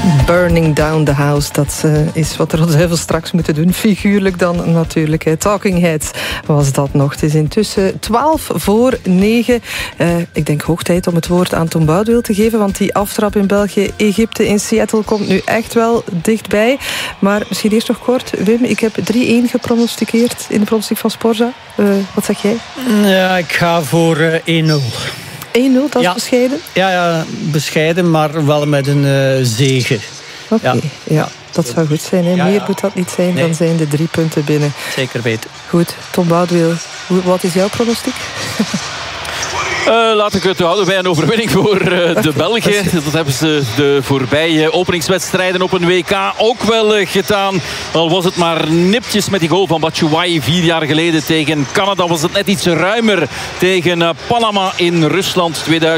Burning down the house, dat is wat de Rode Duivels straks moeten doen. Figuurlijk dan natuurlijk. Talking Heads was dat nog. Het is intussen 9:12. Ik denk hoog tijd om het woord aan Tom Boudewil te geven, want die aftrap in België, Egypte in Seattle komt nu echt wel dichtbij. Maar misschien eerst nog kort. Wim, ik heb 3-1 gepronosticeerd in de pronostiek van Sporza. Wat zeg jij? Ja, ik ga voor 1-0. 1-0, dat is bescheiden? Ja, bescheiden, maar wel met een zege. Oké, ja. Dat zou goed zijn. Hè? Meer moet dat niet zijn, dan zijn de 3 punten binnen. Zeker weten. Goed, Tom Boudewil, wat is jouw pronostiek? Laat ik het houden bij een overwinning voor de Belgen. Dat hebben ze de voorbije openingswedstrijden op een WK ook wel gedaan. Al was het maar nipjes met die goal van Batshuayi 4 jaar geleden tegen Canada. Was het net iets ruimer tegen Panama in Rusland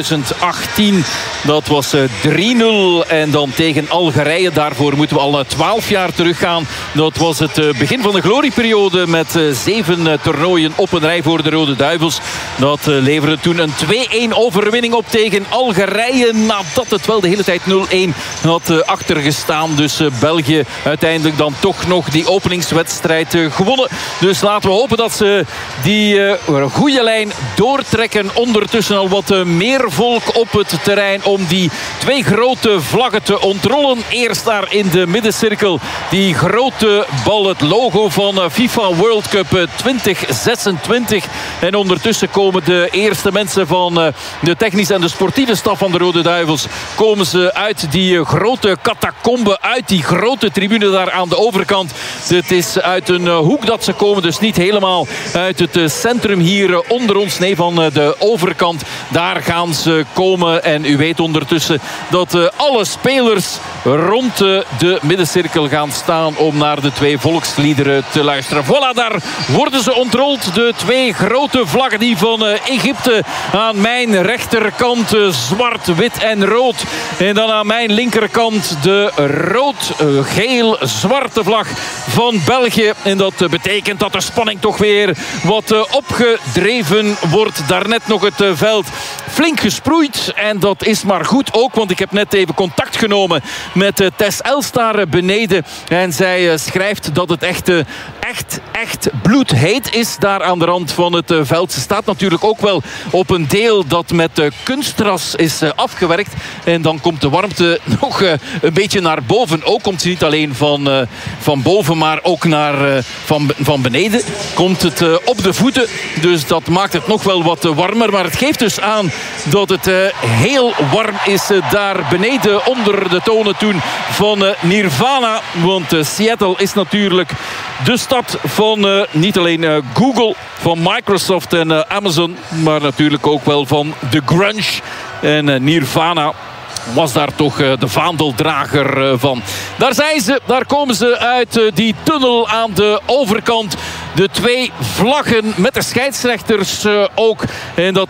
2018. Dat was 3-0. En dan tegen Algerije. Daarvoor moeten we al 12 jaar teruggaan. Dat was het begin van de glorieperiode met 7 toernooien op een rij voor de Rode Duivels. Dat leverde toen een 2-1 overwinning op tegen Algerije. Nadat het wel de hele tijd 0-1 had achtergestaan. Dus België uiteindelijk dan toch nog die openingswedstrijd gewonnen. Dus laten we hopen dat ze die goede lijn doortrekken. Ondertussen al wat meer volk op het terrein om die 2 grote vlaggen te ontrollen. Eerst daar in de middencirkel die grote bal, het logo van FIFA World Cup 2026. En ondertussen komen de eerste mensen van de technische en de sportieve staf van de Rode Duivels. Komen ze uit die grote catacombe, uit die grote tribune daar aan de overkant. Het is uit een hoek dat ze komen, dus niet helemaal uit het centrum hier onder ons. Nee, van de overkant. Daar gaan ze komen. En u weet ondertussen dat alle spelers rond de middencirkel gaan staan om naar de 2 volksliederen te luisteren. Voilà, daar worden ze ontrold. De 2 grote vlaggen, die van Egypte aan mijn rechterkant, zwart, wit en rood. En dan aan mijn linkerkant de rood-geel-zwarte vlag van België. En dat betekent dat de spanning toch weer wat opgedreven wordt. Daarnet nog het veld flink gesproeid. En dat is maar goed ook, want ik heb net even contact genomen met Tess Elstar beneden. En zij schrijft dat het echt bloedheet is daar aan de rand van het veld. Ze staat natuurlijk ook wel op een deel dat met kunstgras is afgewerkt. En dan komt de warmte nog een beetje naar boven. Ook komt ze niet alleen van boven, maar ook van beneden. Komt het op de voeten. Dus dat maakt het nog wel wat warmer. Maar het geeft dus aan dat het heel warm is daar beneden onder de tonen toen van Nirvana. Want Seattle is natuurlijk de stad van niet alleen Google, van Microsoft en Amazon, maar natuurlijk ook wel van de grunge. En Nirvana was daar toch de vaandeldrager van. Daar zijn ze, daar komen ze uit die tunnel aan de overkant. De 2 vlaggen met de scheidsrechters ook. En dat